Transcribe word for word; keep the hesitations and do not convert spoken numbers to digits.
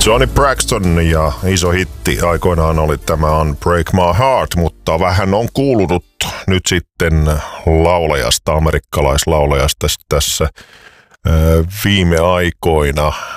Johnny Braxton ja iso hitti aikoinaan oli tämä Break My Heart, mutta vähän on kuulunut nyt sitten laulajasta, amerikkalaislaulajasta tässä viime aikoina.